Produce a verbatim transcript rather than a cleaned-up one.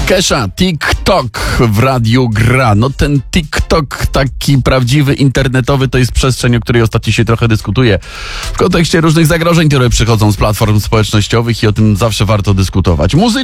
Kesha, TikTok w radiu gra. No ten TikTok taki prawdziwy, internetowy, to jest przestrzeń, o której ostatnio się trochę dyskutuje w kontekście różnych zagrożeń, które przychodzą z platform społecznościowych i o tym zawsze warto dyskutować. Muzycznie